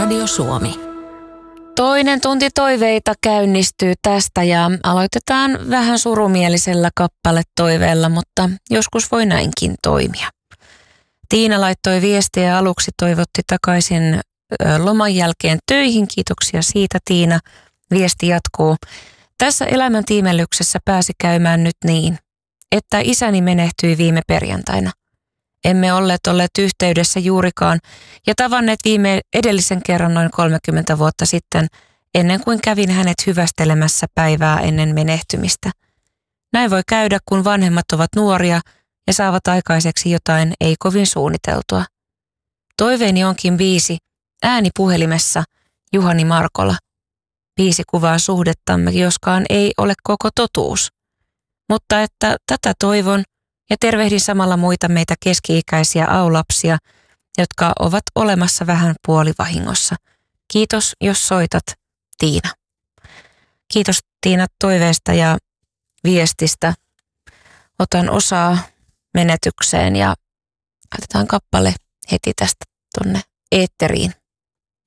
Radio Suomi. Toinen tunti toiveita käynnistyy tästä ja aloitetaan vähän surumielisellä kappaletoiveella, mutta joskus voi näinkin toimia. Tiina laittoi viestiä ja aluksi toivotti takaisin loman jälkeen töihin. Kiitoksia siitä, Tiina. Viesti jatkuu. Tässä elämän tiimellyksessä pääsi käymään nyt niin, että isäni menehtyi viime perjantaina. Emme olleet yhteydessä juurikaan ja tavanneet edellisen kerran noin 30 vuotta sitten, ennen kuin kävin hänet hyvästelemässä päivää ennen menehtymistä. Näin voi käydä, kun vanhemmat ovat nuoria ja saavat aikaiseksi jotain ei kovin suunniteltua. Toiveeni onkin biisi Ääni puhelimessa, Juhani Markola. Biisi kuvaa suhdettamme, joskaan ei ole koko totuus. Mutta että tätä toivon ja tervehdin samalla muita meitä keski-ikäisiä aulapsia, jotka ovat olemassa vähän puolivahingossa. Kiitos, jos soitat, Tiina. Kiitos, Tiina, toiveesta ja viestistä. Otan osaa menetykseen ja laitetaan kappale heti tästä tonne eetteriin.